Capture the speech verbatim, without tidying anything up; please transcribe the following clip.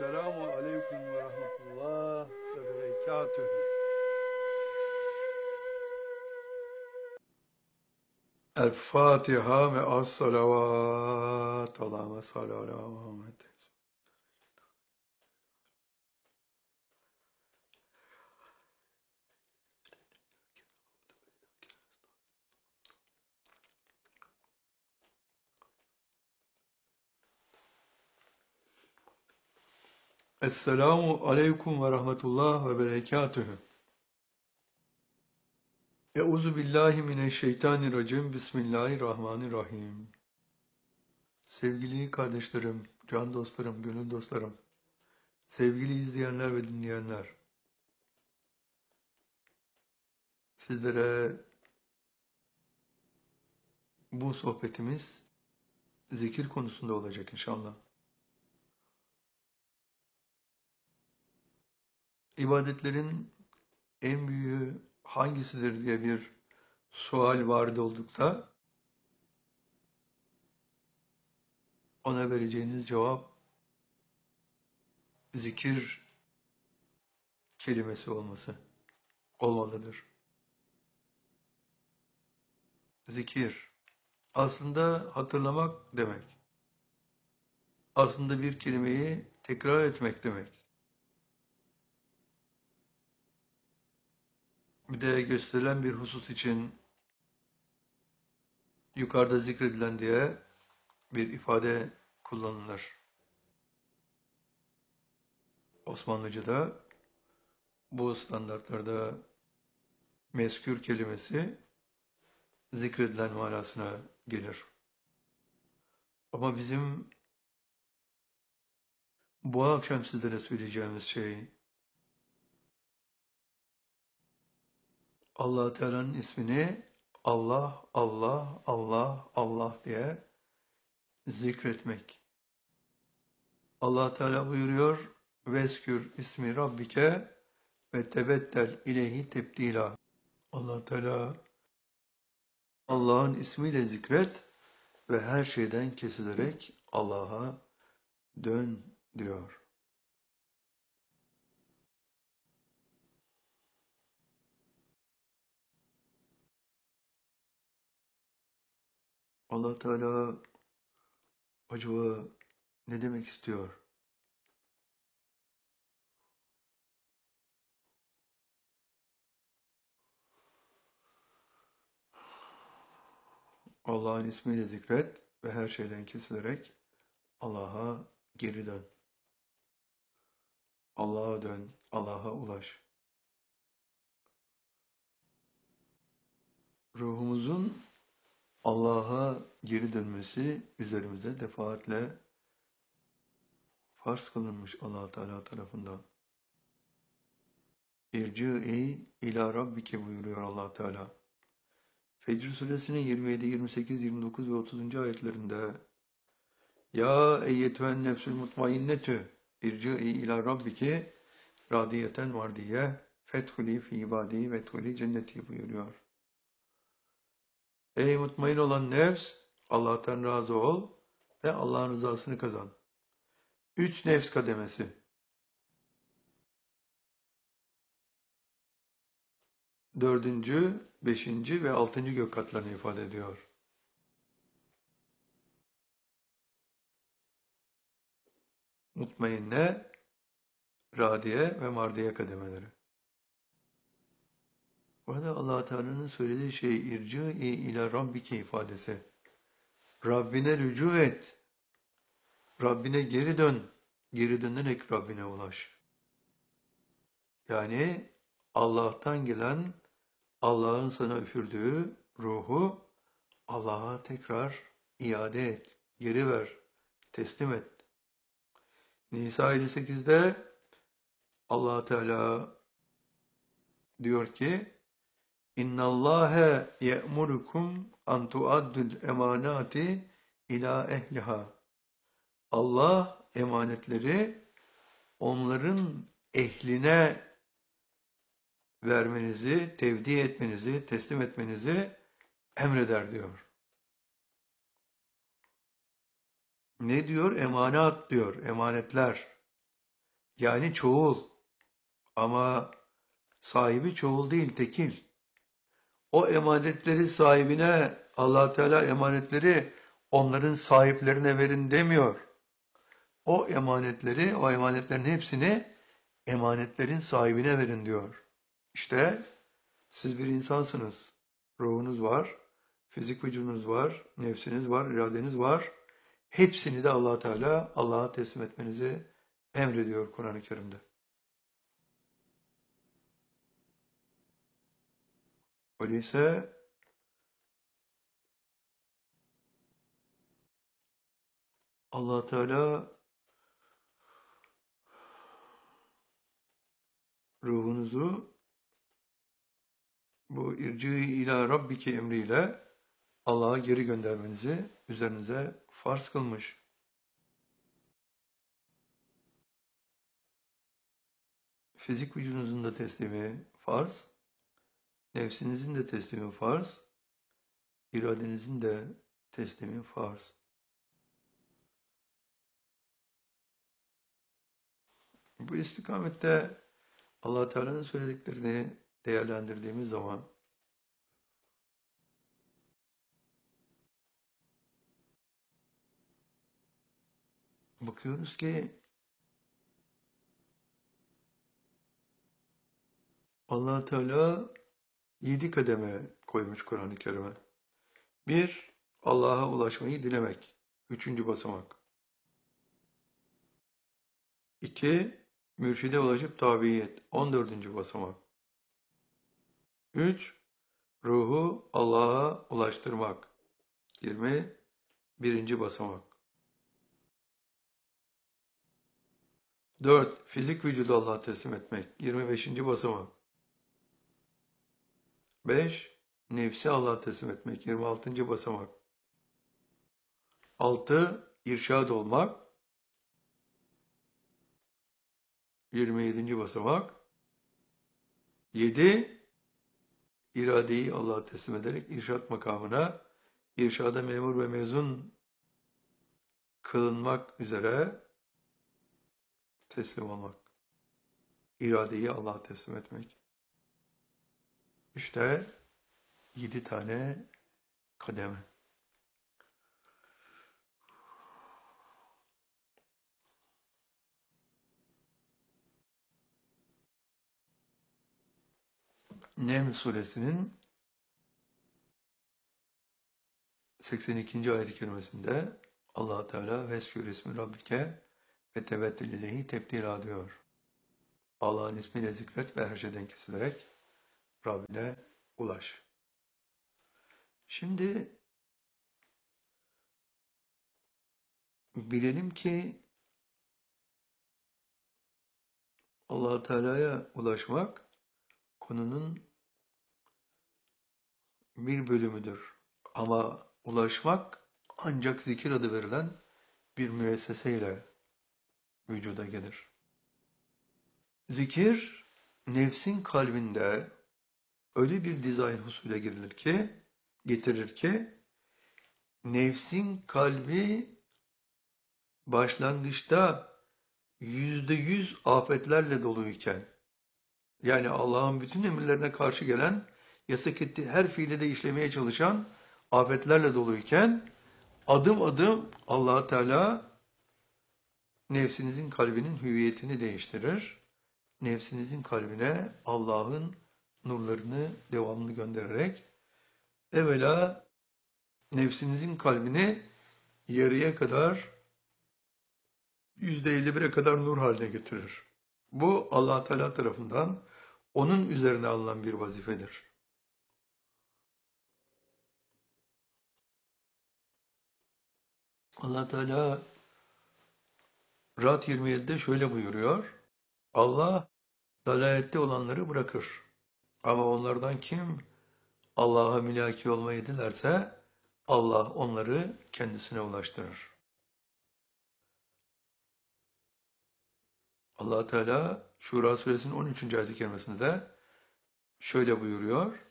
Esselamu Aleyküm ve Rahmetullah ve Berekatühü. El Fatiha ve as-salavat. Allahümme salli ala Muhammed. Esselamu Aleyküm ve Rahmetullah ve Berekatühü. Euzu billahi mineşşeytanirracim. Bismillahirrahmanirrahim. Sevgili kardeşlerim, can dostlarım, gönül dostlarım, sevgili izleyenler ve dinleyenler, sizlere bu sohbetimiz zikir konusunda olacak inşallah. İbadetlerin en büyüğü hangisidir diye bir sual vardı oldukta ona vereceğiniz cevap zikir kelimesi olması olmalıdır. Zikir aslında hatırlamak demek. Aslında bir kelimeyi tekrar etmek demek. Bir de gösterilen bir husus için yukarıda zikredilen diye bir ifade kullanılır. Osmanlıca'da bu standartlarda mezkür kelimesi zikredilen manasına gelir. Ama bizim bu akşam sizlere söyleyeceğimiz şey Allah Teala'nın ismini Allah, Allah, Allah, Allah diye zikretmek. Allah Teala buyuruyor: "Veskür ismi Rabbike ve tebettel ileyhi tebdila." Allah Teala Allah'ın ismiyle zikret ve her şeyden kesilerek Allah'a dön diyor. Allah Teala acaba ne demek istiyor? Allah'ın ismiyle zikret ve her şeyden kesilerek Allah'a geri dön. Allah'a dön, Allah'a ulaş. Ruhumuzun Allah'a geri dönmesi üzerimize defaatle farz kılınmış Allah Teala tarafından. İrci'i ila rabbike buyuruyor Allah Teala. Fecr suresinin yirmi yedi, yirmi sekiz, yirmi dokuz ve otuzuncu ayetlerinde Ya eyyetühen nefsül mutmainnetü irci'i ila rabbike radiyeten mardiye fethuli fi ibadi ve thuli cenneti buyuruyor. Ey mutmain olan nefs, Allah'tan razı ol ve Allah'ın rızasını kazan. Üç nefs kademesi. Dördüncü, beşinci ve altıncı gök katlarını ifade ediyor. Mutmainne, radiye ve mardiye kademeleri. Burada Allah Teala'nın söylediği şey irci'i ila rabbike ifadesi. Rabbine rücu et. Rabbine geri dön. Geri dönerek Rabbine ulaş. Yani Allah'tan gelen, Allah'ın sana üfürdüğü ruhu Allah'a tekrar iade et, geri ver, teslim et. Nisa elli sekizde Allah Teala diyor ki: İnna Allahe ye'murukum an tu'addul emanati ila ehliha. Allah emanetleri onların ehline vermenizi, tevdi etmenizi, teslim etmenizi emreder diyor. Ne diyor? Emanat diyor, emanetler. Yani çoğul. Ama sahibi çoğul değil, tekil. O emanetleri sahibine, Allah Teala emanetleri onların sahiplerine verin demiyor. O emanetleri, o emanetlerin hepsini emanetlerin sahibine verin diyor. İşte siz bir insansınız. Ruhunuz var, fizik vücudunuz var, nefsiniz var, iradeniz var. Hepsini de Allah Teala Allah'a teslim etmenizi emrediyor Kur'an-ı Kerim'de. Öyleyse Allah Teala ruhunuzu bu irci ila rabbiki emriyle Allah'a geri göndermenizi üzerinize farz kılmış. Fizik vücudunuzun da teslimi farz, nefsinizin de teslimi farz, iradenizin de teslimi farz. Bu istikamette Allah Teala'nın söylediklerini değerlendirdiğimiz zaman bakıyoruz ki Allah Teala yedi kademe koymuş Kur'an-ı Kerim'e. Bir, Allah'a ulaşmayı dilemek. Üçüncü basamak. İki, mürşide ulaşıp tabiyet. On dördüncü basamak. Üç, ruhu Allah'a ulaştırmak. Yirmi birinci basamak. Dört, fizik vücudu Allah'a teslim etmek. Yirmi beşinci basamak. Beş, nefsi Allah'a teslim etmek. Yirmi altıncı basamak. Altı, irşad olmak. Yirmi yedinci basamak. Yedi, iradeyi Allah'a teslim ederek irşad makamına, irşada memur ve mezun kılınmak üzere teslim olmak. İradeyi Allah'a teslim etmek. İşte yedi tane kademe. Neml suresinin seksen ikinci ayet-i kerimesinde Allah Teala veskür ismi rabbike ve teveddül ileyhi tebdila diyor. Allah'ın ismiyle zikret ve her şeyden kesilerek Rabbine ulaş. Şimdi bilelim ki Allah Teala'ya ulaşmak konunun bir bölümüdür. Ama ulaşmak ancak zikir adı verilen bir müesseseyle vücuda gelir. Zikir, nefsin kalbinde öyle bir dizayn husule girilir ki, getirir ki, nefsin kalbi başlangıçta yüzde yüz afetlerle doluyken, yani Allah'ın bütün emirlerine karşı gelen, yasak ettiği her fiili de işlemeye çalışan afetlerle doluyken, adım adım Allah Teala nefsinizin kalbinin hüviyetini değiştirir. Nefsinizin kalbine Allah'ın nurlarını devamlı göndererek evvela nefsinizin kalbini yarıya kadar yüzde elli bire kadar nur haline getirir. Bu Allah Teala tarafından onun üzerine alınan bir vazifedir. Allah Teala Ra'd yirmi yedide şöyle buyuruyor. Allah dalalette olanları bırakır. Ama onlardan kim Allah'a mülaki olmayı dilerse Allah onları kendisine ulaştırır. Allah Teala Şura suresinin on üçüncü ayet-i kerimesinde de şöyle buyuruyor.